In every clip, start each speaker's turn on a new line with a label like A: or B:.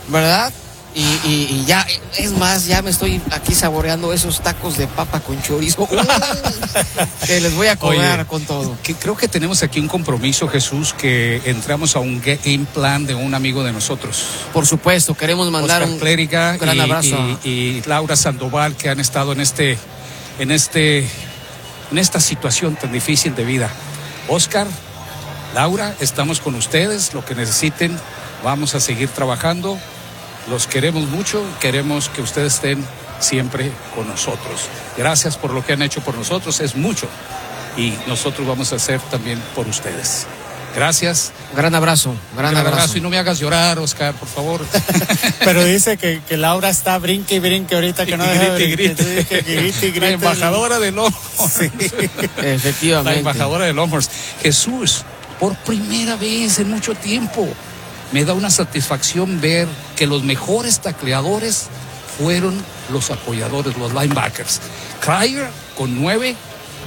A: ¿verdad? Y ya, es más, ya me estoy aquí saboreando esos tacos de papa con chorizo. Que les voy a cobrar con todo.
B: Creo que tenemos aquí un compromiso, Jesús, que entramos a un game plan de un amigo de nosotros.
A: Por supuesto, queremos mandar
B: Oscar Clériga
A: un gran abrazo.
B: Y Laura Sandoval, que han estado en esta situación tan difícil de vida. Oscar, Laura, estamos con ustedes, lo que necesiten, vamos a seguir trabajando. Los queremos mucho, queremos que ustedes estén siempre con nosotros. Gracias por lo que han hecho por nosotros, es mucho. Y nosotros vamos a hacer también por ustedes. Gracias.
A: Gran abrazo.
B: Y no me hagas llorar, Oscar, por favor.
C: Pero dice que Laura está brinque y brinque ahorita, que no deja de grite.
B: La embajadora de Longhorns.
A: Sí. Efectivamente.
B: La embajadora de Longhorns. Jesús, por primera vez en mucho tiempo, me da una satisfacción ver que los mejores tacleadores fueron los apoyadores, los linebackers. Cryer con 9,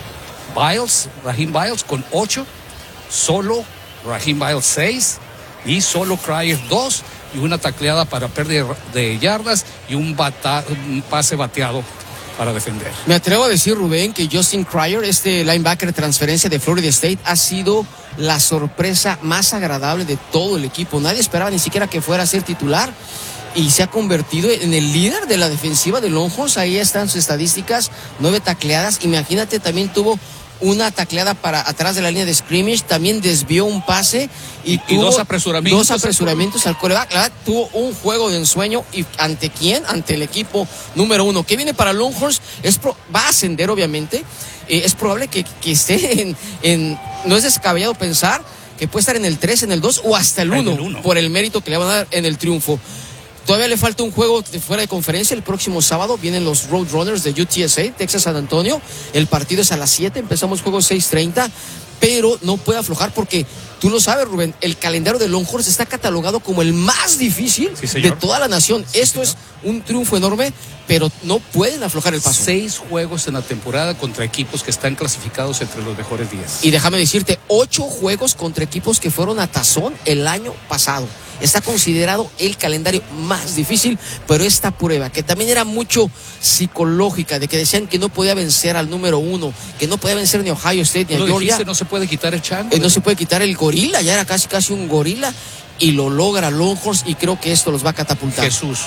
B: Raheem Biles con 8, solo Raheem Biles 6 y solo Cryer 2 y una tacleada para pérdida de yardas y un pase bateado para defender.
A: Me atrevo a decir, Rubén, que Justin Cryer, este linebacker de transferencia de Florida State, ha sido la sorpresa más agradable de todo el equipo. Nadie esperaba ni siquiera que fuera a ser titular y se ha convertido en el líder de la defensiva de Longhorns. Ahí están sus estadísticas, 9 tacleadas. Imagínate, también tuvo una tacleada para atrás de la línea de scrimmage, también desvió un pase y tuvo
B: dos apresuramientos
A: al quarterback. La verdad, tuvo un juego de ensueño. ¿Y ante quién? Ante el equipo número 1. ¿Qué viene para Longhorns? Va a ascender, obviamente. Es probable que esté no es descabellado pensar que puede estar en el 3, en el 2 o hasta el 1 por el mérito que le van a dar en el triunfo. Todavía le falta un juego fuera de conferencia. El próximo sábado vienen los Roadrunners de UTSA, Texas San Antonio. El partido es a las 7, empezamos juego 6:30, pero no puede aflojar porque, tú lo sabes, Rubén, el calendario de Longhorns está catalogado como el más difícil de toda la nación. Esto es un triunfo enorme, pero no pueden aflojar el paso.
B: 6 juegos en la temporada contra equipos que están clasificados entre los mejores 10.
A: Y déjame decirte, 8 juegos contra equipos que fueron a tazón el año pasado. Está considerado el calendario más difícil, pero esta prueba, que también era mucho psicológica, de que decían que no podía vencer al número 1, que no podía vencer ni a Ohio State ni a Georgia.
B: No se puede quitar el chango.
A: No se puede quitar el gorila, ya era casi un gorila, y lo logra Longhorns, y creo que esto los va a catapultar.
B: Jesús,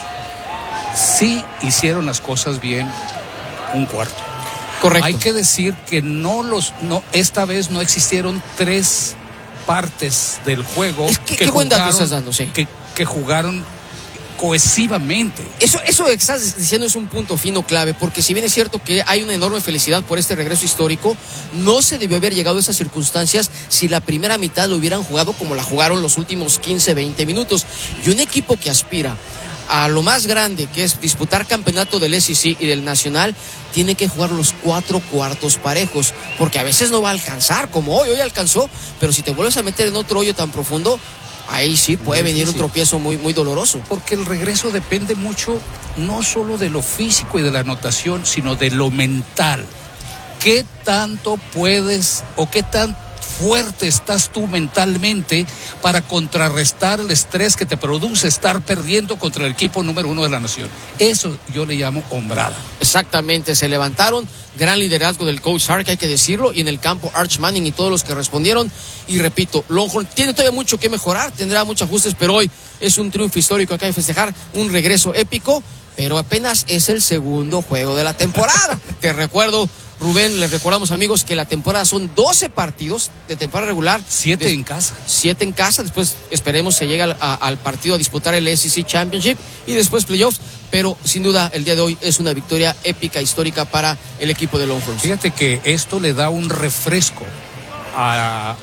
B: sí hicieron las cosas bien un cuarto.
A: Correcto.
B: Hay que decir que esta vez no existieron 3 partes del juego
A: ¿Qué buen dato estás dando? Sí.
B: que jugaron cohesivamente.
A: Eso que estás diciendo es un punto fino clave, porque si bien es cierto que hay una enorme felicidad por este regreso histórico, no se debió haber llegado a esas circunstancias si la primera mitad lo hubieran jugado como la jugaron los últimos 15-20 minutos. Y un equipo que aspira a lo más grande, que es disputar campeonato del SEC y del Nacional, tiene que jugar los 4 cuartos parejos, porque a veces no va a alcanzar, como hoy alcanzó, pero si te vuelves a meter en otro hoyo tan profundo, ahí sí puede venir un tropiezo muy, muy doloroso.
B: Porque el regreso depende mucho, no solo de lo físico y de la anotación, sino de lo mental. ¿Qué tanto puedes o qué tan fuerte estás tú mentalmente para contrarrestar el estrés que te produce estar perdiendo contra el equipo número 1 de la nación? Eso yo le llamo hombrada.
A: Exactamente, se levantaron, gran liderazgo del coach Sark, hay que decirlo, y en el campo Arch Manning y todos los que respondieron. Y repito, Longhorn tiene todavía mucho que mejorar, tendrá muchos ajustes, pero hoy es un triunfo histórico que hay que festejar, un regreso épico, pero apenas es el segundo juego de la temporada. Te recuerdo, Rubén, les recordamos, amigos, que la temporada son 12 partidos de temporada regular.
B: 7 en casa.
A: 7 en casa, después esperemos se llegue al partido a disputar el SEC Championship y después playoffs, pero sin duda el día de hoy es una victoria épica, histórica para el equipo de Longhorns.
B: Fíjate que esto le da un refresco al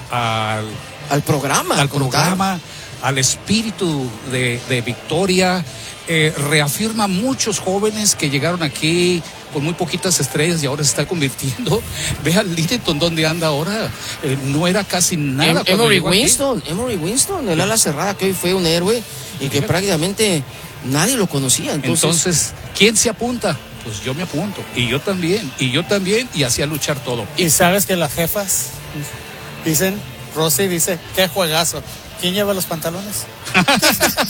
B: programa, al espíritu de victoria. Reafirma a muchos jóvenes que llegaron aquí con muy poquitas estrellas y ahora se está convirtiendo. Ve al Littleton donde anda ahora. No era casi nada.
A: Emory Winston, el ala cerrada, que hoy fue un héroe y que prácticamente nadie lo conocía.
C: Entonces,
B: ¿quién se apunta? Pues yo me apunto. Y yo también, y así a luchar todo.
C: Y sabes que las jefas dicen, Rosy dice, qué juegazo. ¿Quién lleva los pantalones?